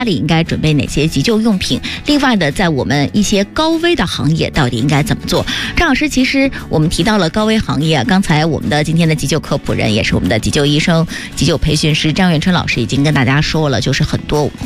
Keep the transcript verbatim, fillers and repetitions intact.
里应该准备哪些急救用品？另外的，在我们一些高危的行业到底应该怎么做？张老师，其实我们提到了高危行业啊，刚才我们的今天的急救科普人也是我们的急救医生、急救培训师张元春老师已经跟大家说了，就是很多